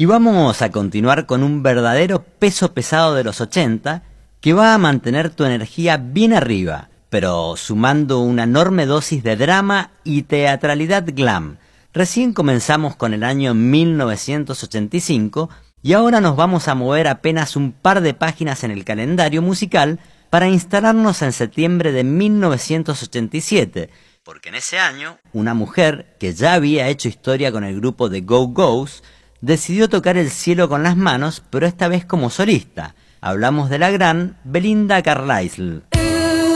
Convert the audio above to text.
Y vamos a continuar con un verdadero peso pesado de los 80 que va a mantener tu energía bien arriba, pero sumando una enorme dosis de drama y teatralidad glam. Recién comenzamos con el año 1985 y ahora nos vamos a mover apenas un par de páginas en el calendario musical para instalarnos en septiembre de 1987, porque en ese año una mujer que ya había hecho historia con el grupo de Go-Go's decidió tocar el cielo con las manos, pero esta vez como solista. Hablamos de la gran Belinda Carlisle.